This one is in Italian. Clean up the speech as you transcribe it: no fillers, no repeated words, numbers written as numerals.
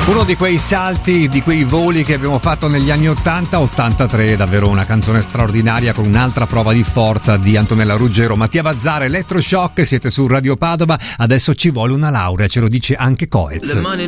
Uno di quei salti, di quei voli che abbiamo fatto negli anni 80-83, davvero una canzone straordinaria con un'altra prova di forza di Antonella Ruggero, Mattia Vazzara, Electroshock, siete su Radio Padova, adesso ci vuole una laurea, ce lo dice anche Coez.